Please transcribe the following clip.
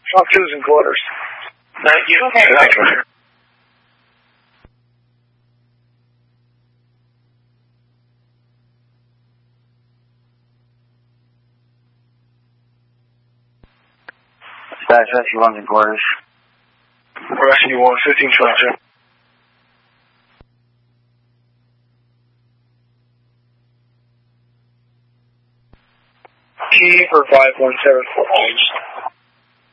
Talk 2's in quarters. Thank you. Okay. Thank you. Dispatch Rescue 1's in quarters. Rescue 1, 1522. Key for 5174.